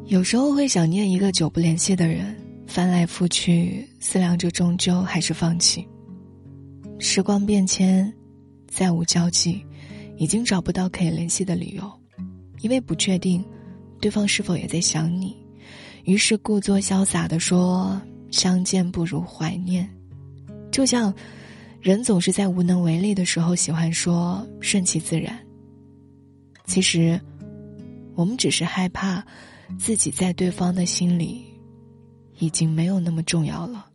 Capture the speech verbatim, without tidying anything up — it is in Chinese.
有时候会想念一个久不联系的人，翻来覆去思量着，终究还是放弃。时光变迁，再无交集，已经找不到可以联系的理由，因为不确定对方是否也在想你，于是故作潇洒地说相见不如怀念。就像人总是在无能为力的时候喜欢说顺其自然，其实我们只是害怕自己在对方的心里已经没有那么重要了。